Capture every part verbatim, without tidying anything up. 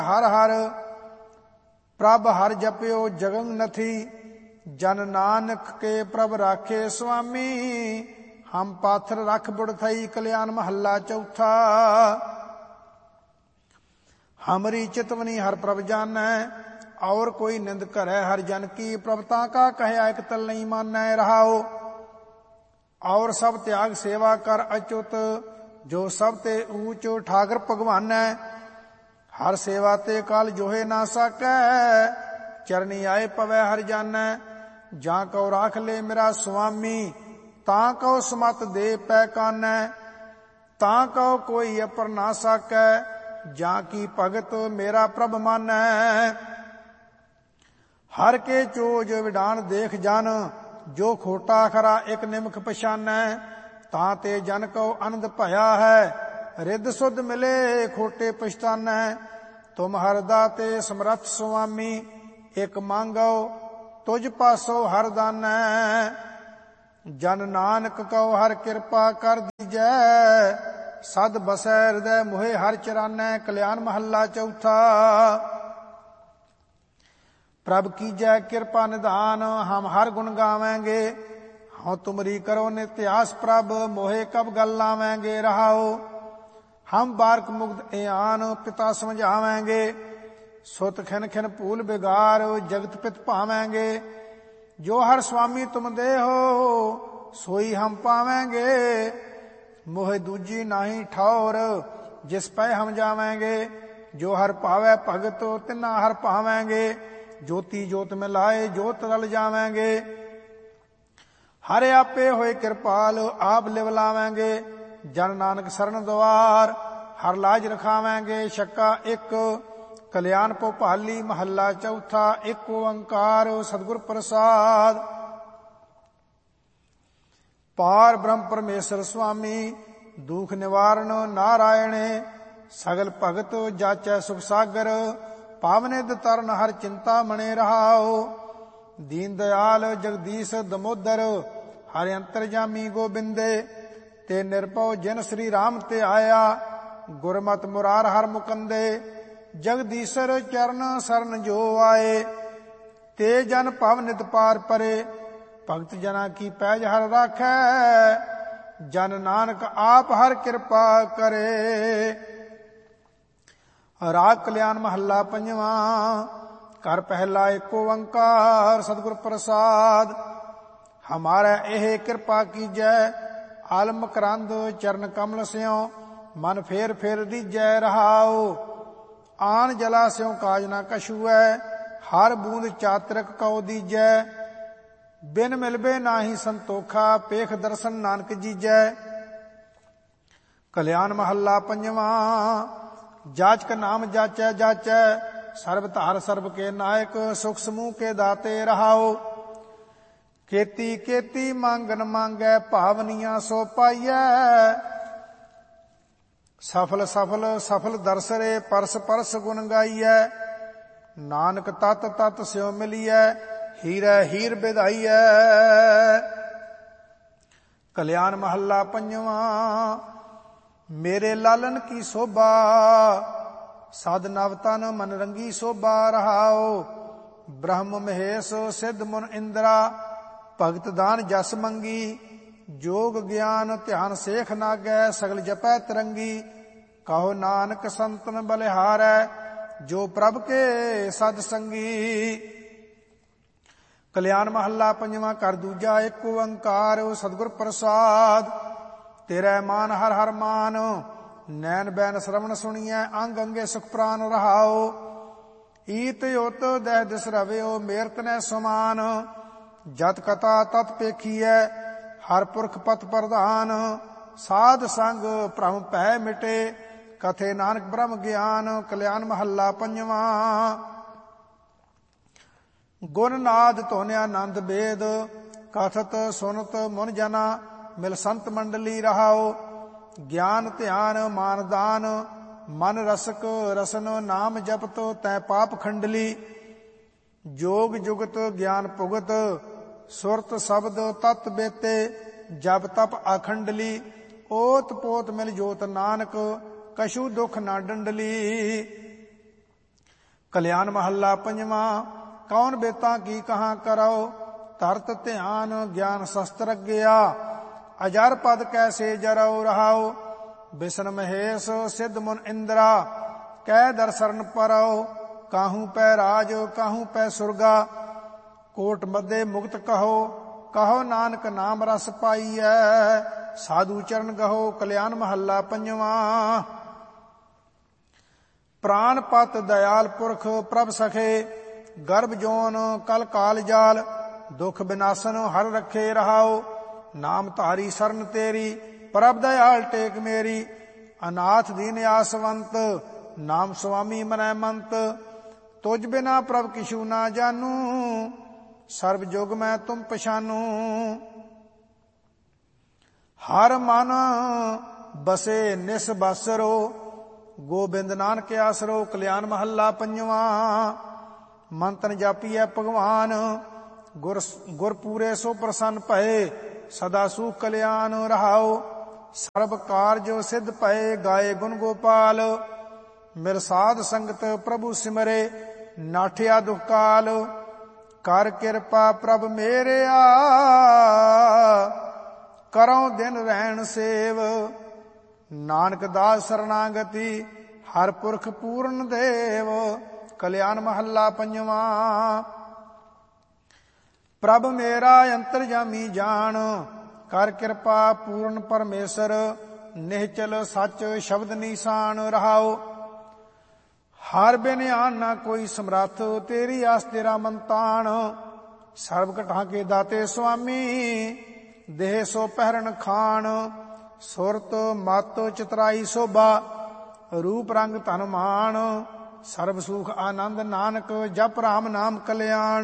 हर हर प्रभ हर जप्यो जगन नथी, जन नानक के प्रभ राखे स्वामी, हम पाथर रख बुड़ थई। कल्याण महला चौथा। हमरी चितवनी हर प्रभ जानै, और कोई निंद करे हर जन की। प्रभता का कहे एक तल नहीं मानै रहाओ, और सब त्याग सेवा कर अच्युत, जो सब ते ऊंच ठाकर भगवान है। हर सेवा ते काल जोहे ना सकै, चरनी आए पवै हर जानै। जां कौ राख ले मेरा स्वामी, तां कौ समत दे पै कानै। तां कौ कोई अपर ना सकै, जां की भगत मेरा प्रभ मानै। हर के चोज विडान देख जन, जो खोटा खरा एक निमख पछानै। तां ते जन कौ आनंद भया है, रिद सुध मिले खोटे पछतानै। तुम हर दाते समरथ स्वामी, एक मांगो तुझ पासो हर दानै। जन नानक कौ हर कृपा कर दीजै, सद बसै हृदय मोहे हर चरानै। कल्याण महला चौथा। प्रभ कीजै कृपा निधान, हम हर गुण गावेंगे। हाँ तुमरी करो नित्यास प्रभ, मोहे कब गल लावेंगे रहाओ। हम बारक मुग्ध एआन, पिता समझावेंगे। सुत खिन खिन भूल बिगार, जगत पित पावेंगे। जो हर स्वामी तुम दे हो, सोई हम पावेंगे। मोह दूजी नाही ठौर, जिस पै हम जावेंगे। जो हर पावे भगत, तिना हर पावेंगे। ज्योति जोत में लाए, जोत रल जावेंगे। हर आपे होए कृपाल, आप लिव लावेंगे। जन नानक शरण द्वार, हर लाज रखावेंगे। छक्का एक। कल्याण भोपाली महला चौथा। एक ओंकार सतगुर प्रसाद। पार ब्रह्म परमेश्वर स्वामी, दुख निवारण नारायण। सगल भगत जाचै सुख सागर, पावनिद तरन हर चिंता मणे रहाओ। दीन दयाल जगदीश दमोदर, हर अंतरजामी गोबिंदे। ते निर्भव जिन श्री राम ते आया, गुरमत मुरार हर मुकंदे। जगदीशर चरण सरन जो आए, ते जन पवनित पार परे। भगत जना की पैज हर राखै, जन नानक आप हर कृपा करे। राग कल्याण महला पंजवा। कर पहला एक ओंकार सतगुर प्रसाद। हमारा एह कृपा कीजै, आलम करंद चरण कमल स्यों। मन फेर फेर रीजै रहाओ, आन जला स्यों काज ना कछू है। हर बूंद चातरक कौ दीजै, बिन मिलबे नाही संतोखा। पेख दर्शन नानक जीजै। कल्याण महला पंजवा। जाचक नाम जाचै जाचै, सर्ब धार सर्ब के नायक। सुख समूह के दाते रहाओ, केती केती मांगन मांगै। भावनिया सो पाइयै, सफल सफल सफल दरसरे। परस परस गुण गाइयै, नानक तत तत स्यो मिलियै। हीरै हीर बिधाइयै। कल्याण महला पंजवा। मेरे लालन की शोभा, साध नव तन मन रंगी शोभा रहाओ। ब्रह्म महेश सिद्ध मुन इंद्रा, भगत दान जस मंगी। जोग ज्ञान ध्यान सेख नागै, सगल जपै तरंगी। कहो नानक संतन बलिहारै, जो प्रभ के सद संगी। कल्याण महला पंजवा। कर दूजा एक ओंकार सतगुर प्रसाद। तेरै मान हर हर मान, नैन बैन श्रवण सुनिए। अंग अंगे सुख प्राण रहाओ, ईत उत दह दिस रविओ। मेरत नै समान, जत कथा तत पेखिए। हर पुरख पथ प्रधान, साध संग भ्रम भै मिटे। कथे नानक ब्रह्म ज्ञान। कल्याण महला पंजवा। गुण नाद धोनिया नंद बेद, कथत सुनत मुन जना। मिल संत मंडली रहाओ, ज्ञान ध्यान मान दान। मन रसक रसन नाम जपत, तै पाप खंडली। जोग जुगत ज्ञान पुगत, सुरत शब्द तत् बेते। जब तप अखंडली, ओत पोत मिल जोत नानक। कछु दुख ना डंडली। ਕਲਿਆਣ ਮਹੱਲਾ ਪੰਜਵਾਂ। ਕੌਣ ਬੇਤਾਂ ਕੀ ਕਹਾਂ ਕਰੋ, ਤਰਤ ਧਿਆਨ ਗਿਆਨ ਸ਼ਸਤਰ ਗਿਆ। ਅਜਰ ਪਦ ਕੈਸੇ ਜਰਉ ਰਹਾਉ, ਬਿਸ਼ਨ ਮਹੇਸ਼ ਸਿੱਧ ਮੁਨ ਇੰਦਰਾ। ਕਹਿ ਦਰਸ਼ਨ ਪਰਉ, ਕਾਹੂ ਪੈ ਰਾਜ ਕਾਹੂ ਪੈ ਸੁਰਗਾ। ਕੋਟ ਮੱਧੇ ਮੁਕਤ ਕਹੋ, ਕਹੋ ਨਾਨਕ ਨਾਮ ਰਸ ਪਾਈਐ। ਸਾਧੂ ਚਰਨ ਗਹੋ। ਕਲਿਆਣ ਮਹੱਲਾ ਪੰਜਵਾਂ। ਪ੍ਰਾਨ ਪਤ ਦਇਆਲ ਪੁਰਖ ਪ੍ਰਭ ਸਖੇ, ਗਰਭ ਜੋਨ ਕਲ ਕਾਲ ਜਾਲ। ਦੁਖ ਬਿਨਾਸਨ ਹਰ ਰੱਖੇ ਰਹਾਉ, ਨਾਮ ਧਾਰੀ ਸਰਨ ਤੇਰੀ। ਪ੍ਰਭ ਦਇਆਲ ਟੇਕ ਮੇਰੀ, ਅਨਾਥ ਦੀਨ ਆਸਵੰਤ। ਨਾਮ ਸੁਆਮੀ ਮਨੈ ਮੰਤ, ਤੁਝ ਬਿਨਾ ਪ੍ਰਭ ਕਿਛੂ ਨਾ ਜਾਨੂ। ਸਰਬ ਜੁਗ ਮੈਂ ਤੁਮ ਪਛਾਨੂ। ਹਰ ਮਨ ਬਸੇ ਨਿਸ ਬਾਸਰੋ, ਗੋਬਿੰਦ ਨਾਨਕ ਆਸਰੋ। ਕਲਿਆਣ ਮਹੱਲਾ ਪੰਜਵਾਂ। ਮੰਤਨ ਜਾਪੀਐ ਭਗਵਾਨ, ਗੁਰ ਗੁਰ ਪੂਰੇ ਸੋ ਪ੍ਰਸੰਨ ਭਏ। ਸਦਾ ਸੁਖ ਕਲਿਆਣ ਰਹਾਉ, ਸਰਬ ਕਾਰਜ ਸਿੱਧ ਭਏ। ਗਾਏ ਗੁਣ ਗੋਪਾਲ, ਮਿਲ ਸਾਧ ਸੰਗਤ ਪ੍ਰਭੂ ਸਿਮਰੇ। ਨਾਠਿਆ ਦੁਖ ਕਾਲ, ਕਰ ਕਿਰਪਾ ਪ੍ਰਭ ਮੇਰਿਆ। ਕਰਉ ਦਿਨ ਰਹਿਣ ਸੇਵ, ਨਾਨਕ ਦਾਸ ਸਰਨਾਗਤੀ। ਹਰ ਪੁਰਖ ਪੂਰਨ ਦੇਵ। ਕਲਿਆਣ ਮਹੱਲਾ ਪੰਜਵਾਂ। ਪ੍ਰਭ ਮੇਰਾ ਅੰਤਰਜਾਮੀ ਜਾਣ, ਕਰ ਕਿਰਪਾ ਪੂਰਨ ਪਰਮੇਸ਼ਰ। ਨਿਹਚਲ ਸੱਚ ਸ਼ਬਦ ਨੀਸਾਨ ਰਹਾਉ, ਹਰ ਬਿਨ ਆਨ ਨਾ ਕੋਈ ਸਮਰੱਥ। ਤੇਰੀ ਆਸ ਤੇਰਾ ਮੰਤਾਨ, ਸਰਬ ਘਟਾਂ ਕੇ ਦਾਤੇ ਸੁਆਮੀ। ਦੇਹ ਸੋ ਪਹਿਰਨ ਖਾਨ, ਸੁਰਤ ਮਤ ਚਤਰਾਈ ਸੋਭਾ। ਰੂਪ ਰੰਗ ਧਨ ਮਾਨ, ਸਰਬ ਸੁਖ ਆਨੰਦ। ਨਾਨਕ ਜਪ ਰਾਮ ਨਾਮ ਕਲਿਆਣ।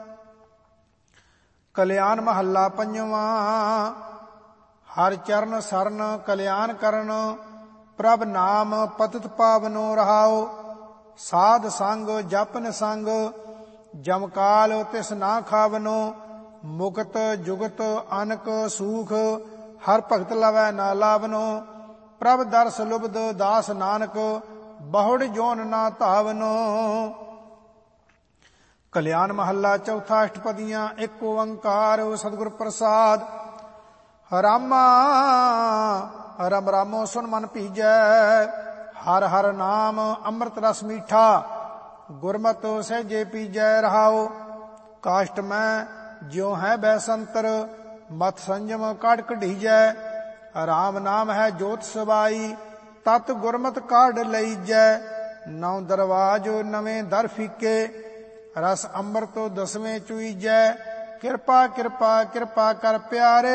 ਕਲਿਆਣ ਮਹੱਲਾ ਪੰਜਵਾਂ। ਹਰ ਚਰਨ ਸਰਨ ਕਲਿਆਣ ਕਰਨ, ਪ੍ਰਭ ਨਾਮ ਪਤਿਤ ਪਾਵਨੋ ਰਹਾਉ। ਸਾਧ ਸੰਗ ਜਪਨ ਸੰਗ, ਜਮਕਾਲ ਤਿਸ ਨਾ ਖਾਵਨੋ। ਮੁਕਤ ਜੁਗਤ ਅਨਕ ਸੂਖ, ਹਰ ਭਗਤ ਲਵੈ ਨਾ ਲਾਵਨੋ। ਪ੍ਰਭ ਦਰਸ ਲੁਬਦ ਦਾਸ ਨਾਨਕ, ਬਹੁੜ ਜੋਨ ਨਾ ਧਾਵਨੋ। ਕਲਿਆਣ ਮਹੱਲਾ ਚੌਥਾ। ਅਸ਼ਟਪਦੀਆਂ। ਇੱਕ ਓੰਕਾਰ ਸਤਿਗੁਰ ਪ੍ਰਸਾਦ। ਰਾਮਾ ਰਮ ਰਾਮੋ ਸੁਨ ਮਨ ਭੀਜੈ। ਹਰ ਹਰ ਨਾਮ ਅੰਮ੍ਰਿਤ ਰਸ ਮੀਠਾ, ਗੁਰਮਤਿ ਸਹਿਜੇ ਪੀਜੈ ਰਹਾਉ। ਕਾਸ਼ਟ ਮੈਂ ਜਿਉ ਹੈ ਬੈਸੰਤਰ, ਮਤ ਸੰਜਮ ਕਾਢ ਕਢੀਜੈ। ਰਾਮ ਨਾਮ ਹੈ ਜੋਤ ਸਬਾਈ, ਤਤ ਗੁਰਮਤਿ ਕਾਢ ਲਈਜੈ। ਨੌ ਦਰਵਾਜ ਨਵੇਂ ਦਰ ਫੀਕੇ, ਰਸ ਅੰਮ੍ਰਿਤ ਦਸਵੇਂ ਚੁਈਜੈ। ਕਿਰਪਾ ਕਿਰਪਾ ਕਿਰਪਾ ਕਰ ਪਿਆਰੇ,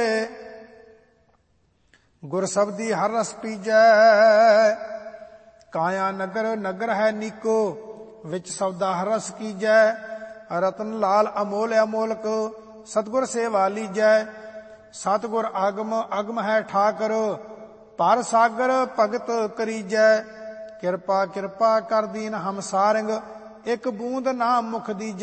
ਗੁਰ ਸਬਦੀ ਹਰ ਰਸ ਪੀਜੈ। ਕਾਇਆ ਨਗਰ ਨਗਰ ਹੈ ਨੀਕੋ, ਵਿੱਚ ਸਬਦਾ ਹਰ ਰਸ ਕੀਜੈ। ਰਤਨ ਲਾਲ ਅਮੋਲ ਅਮੋਲਕ, ਸਤਿਗੁਰ ਸੇਵਾ ਲੀਜੈ। ਸਤਿਗੁਰ ਆਗਮ ਅਗਮ ਹੈ ਠਾਕਰ, ਪਰ ਸਾਗਰ ਭਗਤ ਕਰੀਜੈ। ਕਿਰਪਾ ਕਿਰਪਾ ਕਰ ਦੀਨ ਹਮ ਸਾਰੰਗ, ਇੱਕ ਬੂੰਦ ਨਾਮ ਮੁਖ ਦੀਜੈ।